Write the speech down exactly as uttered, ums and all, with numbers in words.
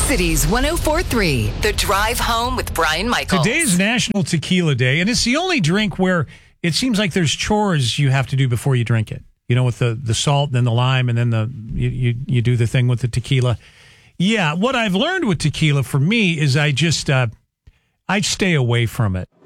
Cities one oh four point three, The Drive Home with Brian Michaels. Today's National Tequila Day, and it's the only drink where it seems like there's chores you have to do before you drink it. You know, with the, the salt, and then the lime, and then the you, you, you do the thing with the tequila. Yeah, what I've learned with tequila for me is I just, uh, I stay away from it.